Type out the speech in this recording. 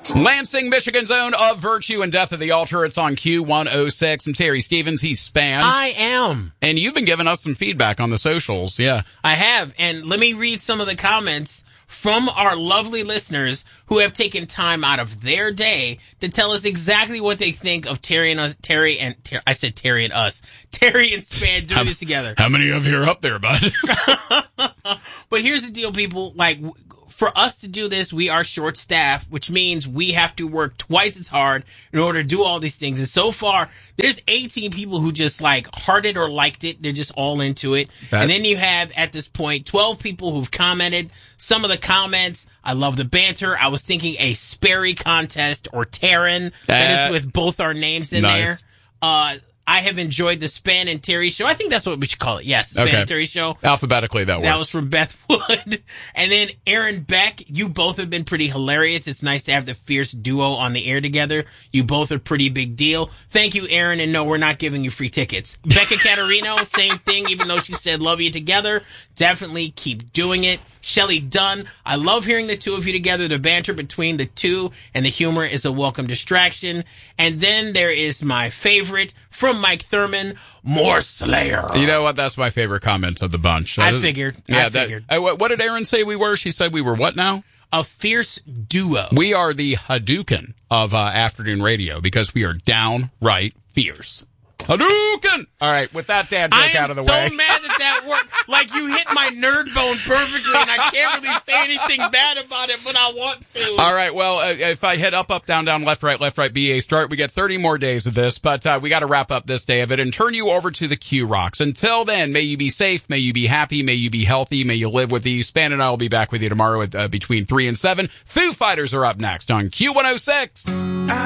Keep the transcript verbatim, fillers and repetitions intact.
Lansing, Michigan's own Of Virtue and Death of the Altar. It's on Q one oh six. I'm Terry Stevens. He's Span. I am. And you've been giving us some feedback on the socials. Yeah. I have. And let me read some of the comments from our lovely listeners who have taken time out of their day to tell us exactly what they think of Terry and us, Terry and Ter- I said Terry and us, Terry and Span doing how, this together. How many of you are up there, bud? But here's the deal, people. Like, for us to do this, we are short-staffed, which means we have to work twice as hard in order to do all these things. And so far, there's eighteen people who just, like, hearted or liked it. They're just all into it. That- and then you have, at this point, twelve people who've commented. Some of the comments, I love the banter. I was thinking a Sperry contest or Taryn. That is with both our names in nice. there. Uh, I have enjoyed the Span and Terry show. I think that's what we should call it. Yes, Span okay. and Terry show. Alphabetically, that works. That was from Beth Wood. And then Aaron Beck, you both have been pretty hilarious. It's nice to have the fierce duo on the air together. You both are pretty big deal. Thank you, Aaron. And no, we're not giving you free tickets. Becca Catarino, same thing, even though she said love you together. Definitely keep doing it. Shelly Dunn, I love hearing the two of you together. The banter between the two and the humor is a welcome distraction. And then there is my favorite from Mike Thurman, more Slayer. You know what? That's my favorite comment of the bunch. I figured. Yeah, I figured. That, uh, what did Aaron say we were? She said we were what now? A fierce duo. We are the Hadouken of uh, afternoon radio because we are downright fierce. Hadouken! All right, with that dad joke out of the so way. I'm so mad that that worked. Like, you hit my nerd bone perfectly, and I can't really say anything bad about it, but I want to. All right, well, uh, if I hit up, up, down, down, left, right, left, right, B A start, we get thirty more days of this, but uh, we got to wrap up this day of it and turn you over to the Q Rocks. Until then, may you be safe, may you be happy, may you be healthy, may you live with these. Span and I will be back with you tomorrow at uh, between three and seven. Foo Fighters are up next on Q one oh six.